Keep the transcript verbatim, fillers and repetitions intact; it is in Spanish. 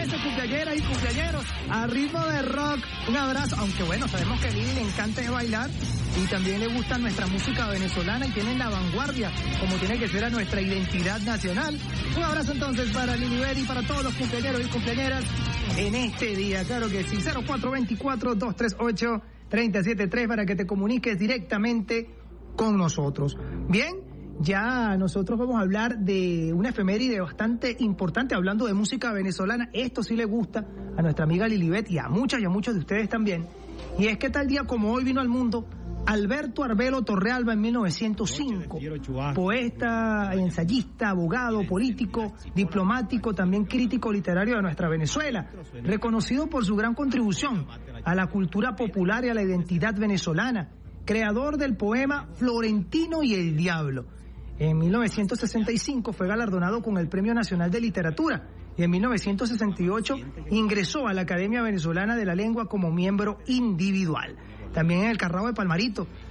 eso, cumpleañeras y cumpleañeros, a ritmo de rock. Un abrazo, aunque bueno, sabemos que a Lili le encanta bailar y también le gusta nuestra música venezolana y tienen la vanguardia, como tiene que ser a nuestra identidad nacional. Un abrazo entonces para Lilibet y para todos los cumpleañeros y cumpleañeras en este día, claro que sí. Cero cuatro dos cuatro, dos tres ocho, tres cero siete tres para que te comuniques directamente con nosotros. Bien, ya nosotros vamos a hablar de una efeméride bastante importante, hablando de música venezolana. Esto sí le gusta a nuestra amiga Lilibet y a muchas y a muchos de ustedes también. Y es que tal día como hoy vino al mundo Alberto Arbelo Torrealba en mil novecientos cinco, poeta, ensayista, abogado, político, diplomático, también crítico literario de nuestra Venezuela, reconocido por su gran contribución a la cultura popular y a la identidad venezolana, creador del poema Florentino y el Diablo. En mil novecientos sesenta y cinco fue galardonado con el Premio Nacional de Literatura y en mil novecientos sesenta y ocho ingresó a la Academia Venezolana de la Lengua como miembro individual. También en el Carrao de Palmarito